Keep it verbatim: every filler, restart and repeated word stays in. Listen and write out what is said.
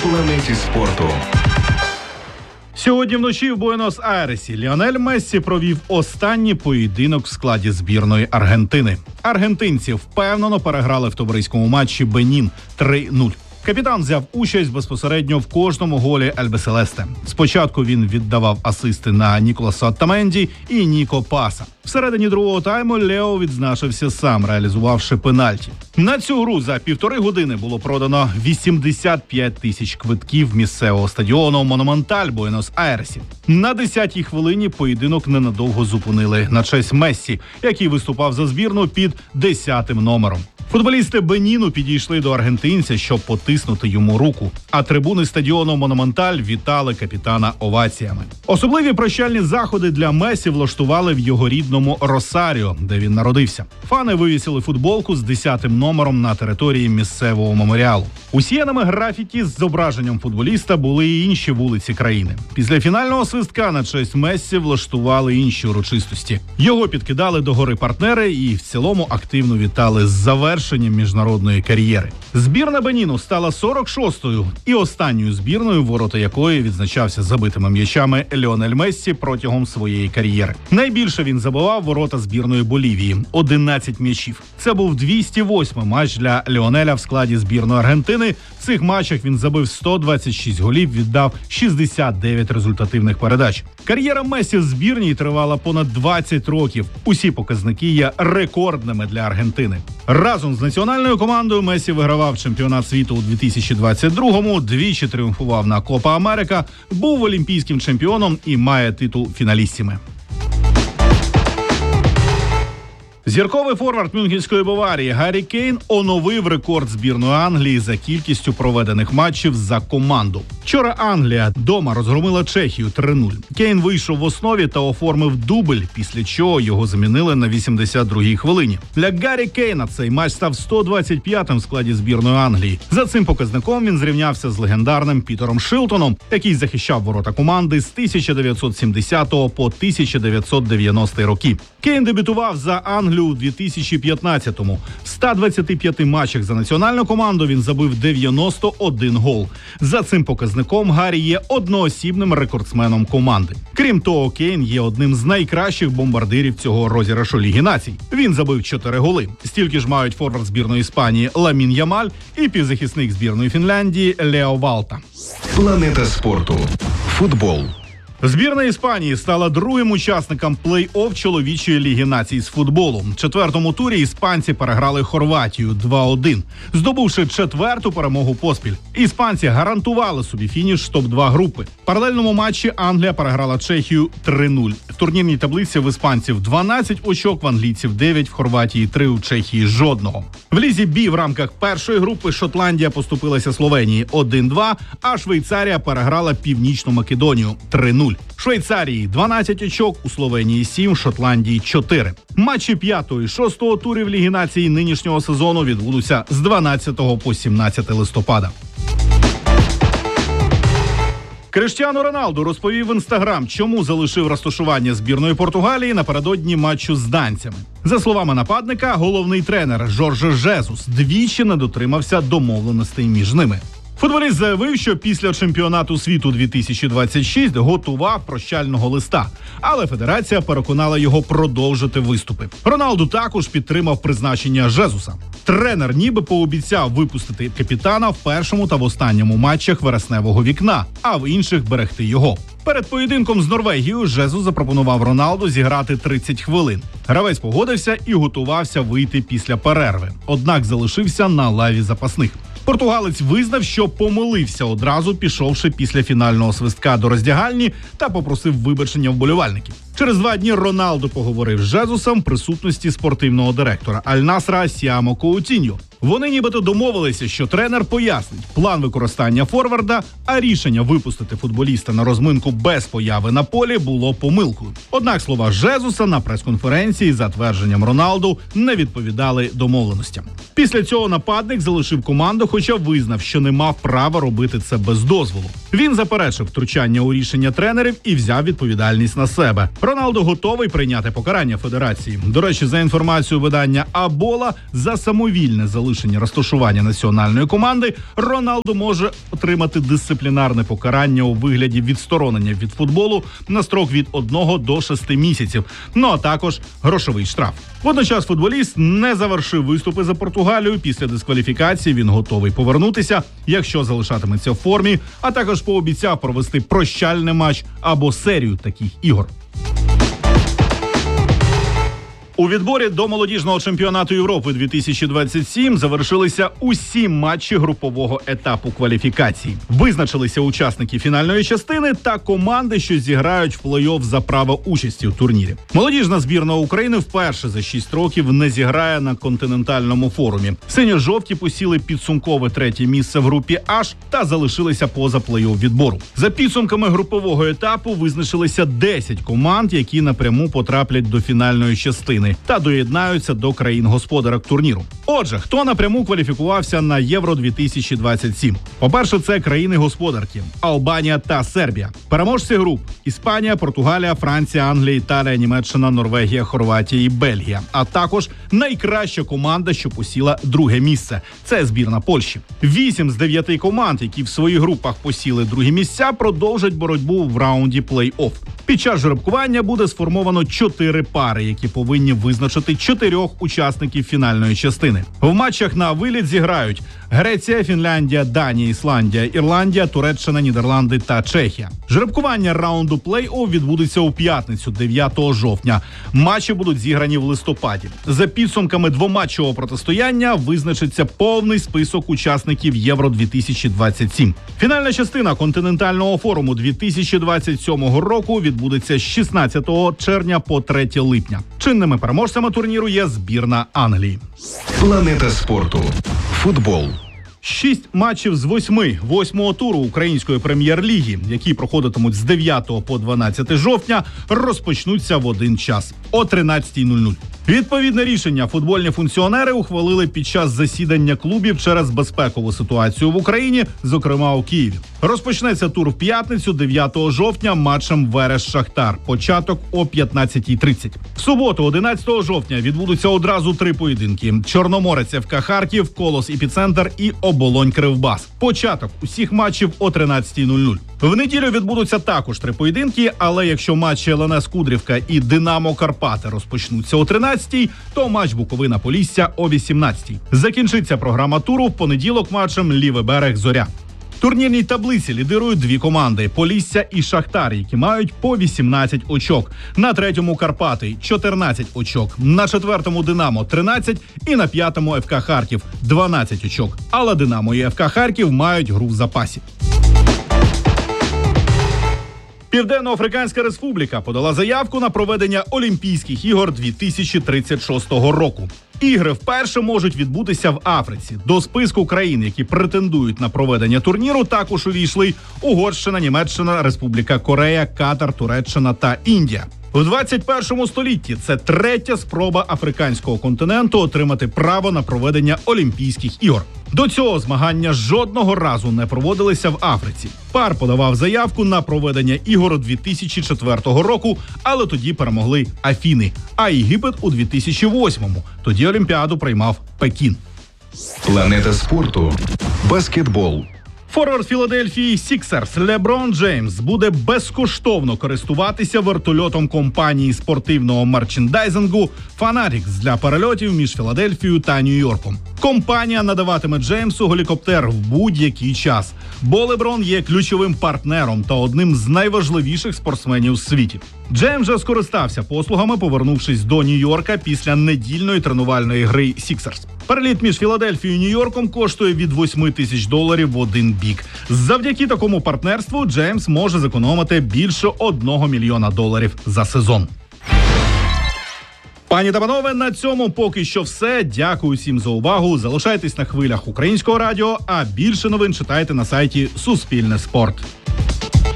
планеті спорту. Сьогодні вночі в Буенос-Айресі Ліонель Мессі провів останній поєдинок в складі збірної Аргентини. Аргентинці впевнено переграли в товариському матчі Бенін три нуль. Капітан взяв участь безпосередньо в кожному голі Альбіселесте. Спочатку він віддавав асисти на Ніколаса Оттаменді і Ніко Паса. Всередині другого тайму Лео відзначився сам, реалізувавши пенальті. На цю гру за півтори години було продано вісімдесят п'ять тисяч квитків місцевого стадіону Монументаль Буенос-Айресі. На десятій хвилині поєдинок ненадовго зупинили на честь Мессі, який виступав за збірну під десятим номером. Футболісти Беніну підійшли до аргентинця, щоб потиснути йому руку, а трибуни стадіону Монументаль вітали капітана оваціями. Особливі прощальні заходи для Месі влаштували в його рідному Росаріо, де він народився. Фани вивісили футболку з десятим номером на території місцевого меморіалу. Усіяними графіті з зображенням футболіста були і інші вулиці країни. Після фінального свистка на честь Месі влаштували інші урочистості. Його підкидали до гори партнери і в цілому активно вітали з завершенням міжнародної кар'єри. Збірна Беніну стала сорок шостою і останньою збірною, ворота якої відзначався забитими м'ячами Ліонель Мессі протягом своєї кар'єри. Найбільше він забивав ворота збірної Болівії – одинадцять м'ячів. Це був двісті восьмий матч для Ліонеля в складі збірної Аргентини. В цих матчах він забив сто двадцять шість голів, віддав шістдесят дев'ять результативних передач. Кар'єра Месі в збірній тривала понад двадцять років. Усі показники є рекордними для Аргентини. Разом з національною командою Месі вигравав чемпіонат світу у дві тисячі двадцять другому, двічі тріумфував на Копа Америка, був олімпійським чемпіоном і має титул фіналіссіме. Зірковий форвард Мюнхенської Баварії Гаррі Кейн оновив рекорд збірної Англії за кількістю проведених матчів за команду. Вчора Англія дома розгромила Чехію три нуль. Кейн вийшов в основі та оформив дубль, після чого його замінили на вісімдесят другій хвилині. Для Гаррі Кейна цей матч став сто двадцять п'ятим в складі збірної Англії. За цим показником він зрівнявся з легендарним Пітером Шилтоном, який захищав ворота команди з тисяча дев'ятсот сімдесятого по тисяча дев'ятсот дев'яностий роки. Кейн дебютував за Англію у дві тисячі п'ятнадцятому. В ста двадцяти п'яти матчах за національну команду він забив дев'яносто один гол. За цим показником Гаррі є одноосібним рекордсменом команди. Крім того, Кейн є одним з найкращих бомбардирів цього розіграшу Ліги Націй. Він забив чотири голи. Стільки ж мають форвард збірної Іспанії Ламін Ямаль і півзахисник збірної Фінляндії Лео Валта. Планета спорту. Футбол. Збірна Іспанії стала другим учасником плей-офф чоловічої Ліги Націй з футболу. В четвертому турі іспанці переграли Хорватію два один, здобувши четверту перемогу поспіль. Іспанці гарантували собі фініш топ два групи. В паралельному матчі Англія переграла Чехію три нуль. В турнірній таблиці в іспанців дванадцять очок, в англійців дев'ять, в Хорватії три, у Чехії жодного. В Лізі Бі в рамках першої групи Шотландія поступилася Словенії один два, а Швейцарія переграла Північну Македонію три нуль. В Швейцарії дванадцять очок, у Словенії сім, в Шотландії чотири. Матчі п'ятого і шостого турів Ліги Націй нинішнього сезону відбудуться з дванадцятого по сімнадцяте листопада. Криштіану Роналду розповів в Інстаграм, чому залишив розташування збірної Португалії напередодні матчу з данцями. За словами нападника, головний тренер Жорже Жезус двічі не дотримався домовленостей між ними. Футболіст заявив, що після чемпіонату світу дві тисячі двадцять шість готував прощального листа, але федерація переконала його продовжити виступи. Роналду також підтримав призначення Жезуса. Тренер ніби пообіцяв випустити капітана в першому та в останньому матчах вересневого вікна, а в інших берегти його. Перед поєдинком з Норвегією Жезус запропонував Роналду зіграти тридцять хвилин. Гравець погодився і готувався вийти після перерви, однак залишився на лаві запасних. Португалець визнав, що помилився, одразу пішовши після фінального свистка до роздягальні та попросив вибачення вболівальників. Через два дні Роналду поговорив з Жезусом в присутності спортивного директора Аль-Насра Сіамо Коутіньо. Вони нібито домовилися, що тренер пояснить план використання форварда, а рішення випустити футболіста на розминку без появи на полі було помилкою. Однак слова Жезуса на прес-конференції за твердженням Роналду не відповідали домовленостям. Після цього нападник залишив команду, хоча визнав, що не мав права робити це без дозволу. Він заперечив втручання у рішення тренерів і взяв відповідальність на себе. Роналду готовий прийняти покарання федерації. До речі, за інформацією видання Абола, за самовільне залишення залишення розташування національної команди, Роналду може отримати дисциплінарне покарання у вигляді відсторонення від футболу на строк від одного до шести місяців, ну а також грошовий штраф. Водночас футболіст не завершив виступи за Португалію. Після дискваліфікації він готовий повернутися, якщо залишатиметься в формі, а також пообіцяв провести прощальний матч або серію таких ігор. У відборі до молодіжного чемпіонату Європи дві тисячі двадцять сім завершилися усі матчі групового етапу кваліфікації. Визначилися учасники фінальної частини та команди, що зіграють в плей-офф за право участі у турнірі. Молодіжна збірна України вперше за шість років не зіграє на континентальному форумі. Синьо-жовті посіли підсумкове третє місце в групі H та залишилися поза плей-офф відбору. За підсумками групового етапу визначилися десять команд, які напряму потраплять до фінальної частини та доєднаються до країн-господарок турніру. Отже, хто напряму кваліфікувався на Євро дві тисячі двадцять сім? По-перше, це країни-господарки – Албанія та Сербія. Переможці груп – Іспанія, Португалія, Франція, Англія, Італія, Німеччина, Норвегія, Хорватія і Бельгія. А також найкраща команда, що посіла друге місце – це збірна Польщі. Вісім з дев'яти команд, які в своїх групах посіли другі місця, продовжать боротьбу в раунді плей-офф. Під час жеребкування буде сформовано чотири пари, які повинні визначити чотирьох учасників фінальної частини. В матчах на виліт зіграють Греція, Фінляндія, Данія, Ісландія, Ірландія, Туреччина, Нідерланди та Чехія. Жеребкування раунду плей-офф відбудеться у п'ятницю, дев'ятого жовтня. Матчі будуть зіграні в листопаді. За підсумками двоматчевого протистояння визначиться повний список учасників Євро дві тисячі двадцять сім. Фінальна частина континентального форуму дві тисячі двадцять сьомого року відбудеться з шістнадцятого червня по третє липня. Чинними переможцями турніру є збірна Англії. Планета спорту. Футбол. Шість матчів з восьми восьмого туру української прем'єр-ліги, які проходитимуть з дев'ятого по дванадцяте жовтня, розпочнуться в один час – о тринадцятій нуль нуль. Відповідне рішення футбольні функціонери ухвалили під час засідання клубів через безпекову ситуацію в Україні, зокрема у Києві. Розпочнеться тур в п'ятницю, дев'ятого жовтня, матчем Верес-Шахтар. Початок о п'ятнадцятій тридцять. В суботу, одинадцятого жовтня, відбудуться одразу три поєдинки. Чорноморець еф ка Харків, Колос Епіцентр і Оболонь Кривбас. Початок усіх матчів о тринадцятій нуль нуль. В неділю відбудуться також три поєдинки, але якщо матчі ел ен ес Кудрівка і Динамо Карпати розпочнуться о тринадцятій, то матч Буковина-Полісся о вісімнадцятій. Закінчиться програма туру в понеділок матчем Лівий берег Зоря. В турнірній таблиці лідирують дві команди – Полісся і Шахтар, які мають по вісімнадцять очок. На третьому – Карпати – чотирнадцять очок. На четвертому – Динамо – тринадцять і на п'ятому – еф ка Харків – дванадцять очок. Але Динамо і еф ка Харків мають гру в запасі. Південно-Африканська Республіка подала заявку на проведення Олімпійських ігор дві тисячі тридцять шостого року. Ігри вперше можуть відбутися в Африці. До списку країн, які претендують на проведення турніру, також увійшли Угорщина, Німеччина, Республіка Корея, Катар, Туреччина та Індія. У двадцять першому столітті це третя спроба африканського континенту отримати право на проведення Олімпійських ігор. До цього змагання жодного разу не проводилися в Африці. Пар подавав заявку на проведення ігор у дві тисячі четвертого року, але тоді перемогли Афіни, а Єгипет у дві тисячі восьмому. Тоді Олімпіаду приймав Пекін. Планета спорту. Баскетбол. Форвард Філадельфії Сіксерс Леброн Джеймс буде безкоштовно користуватися вертольотом компанії спортивного мерчендайзингу Fanatics для перельотів між Філадельфією та Нью-Йорком. Компанія надаватиме Джеймсу гелікоптер в будь-який час, бо Леброн є ключовим партнером та одним з найважливіших спортсменів у світі. Джеймс вже скористався послугами, повернувшись до Нью-Йорка після недільної тренувальної гри Сіксерс. Переліт між Філадельфією і Нью-Йорком коштує від восьми тисяч доларів в один бік. Завдяки такому партнерству Джеймс може зекономити більше одного мільйона доларів за сезон. Пані та панове, на цьому поки що все. Дякую всім за увагу. Залишайтесь на хвилях Українського радіо, а більше новин читайте на сайті Суспільне спорт.